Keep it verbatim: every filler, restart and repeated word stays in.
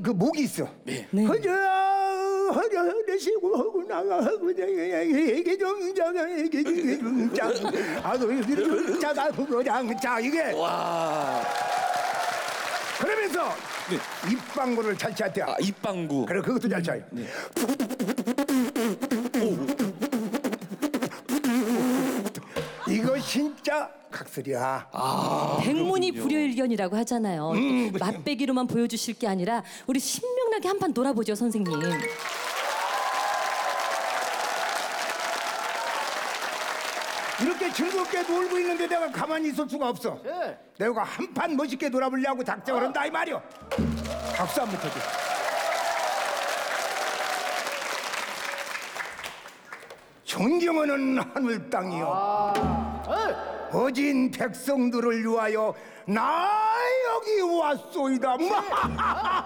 그 목이 있어. 네. 허저 허저 내시고 하고 나가 하고 이게 정장 이게 정장 아도 이게 자다 그냥 자 이게 와. 그러면서 네. 입방구를 잘 쳐야 돼. 아, 입방구. 그래 그것도 잘 쳐요. 네. 이거 진짜 각설이야. 아, 백문이 그렇군요. 불여일견이라고 하잖아요. 음, 맛배기로만 보여주실 게 아니라 우리 신명나게 한판 놀아보죠, 선생님. 이렇게 즐겁게 놀고 있는데 내가 가만히 있을 수가 없어. 예. 내가 한판 멋있게 놀아보려고 작정을 한다 이 말이오. 박수 한번 쳐줘. 존경하는 하늘 땅이여, 어진 백성들을 위하여 나 여기 왔소이다.